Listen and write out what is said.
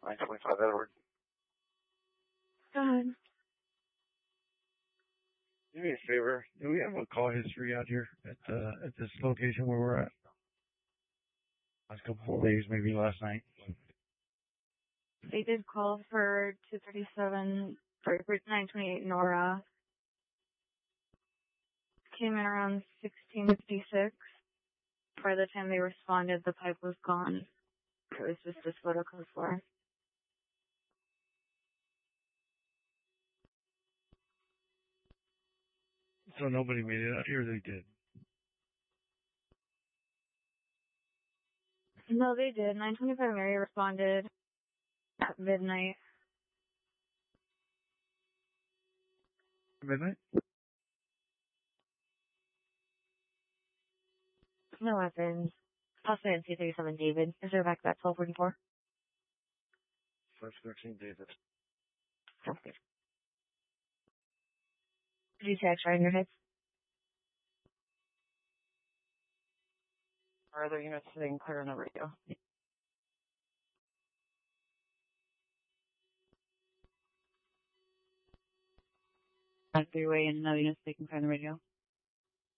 925 Edward. Go ahead. Do me a favor. Do we have a call history out here at this location where we're at? Last couple of days, maybe last night. They did call for 237, for 928 Nora. Came in around 1656. By the time they responded, the pipe was gone. It was just this photo code for. So nobody made it out here, they did. No, they did. 925 Mary responded at midnight. Midnight? No weapons. Possibly in C37 David. Is there back at 1244? 513 David. Sounds good. Did you text right in your head? Or other units sitting clear on the radio? On 3-way and another unit sitting clear on the radio?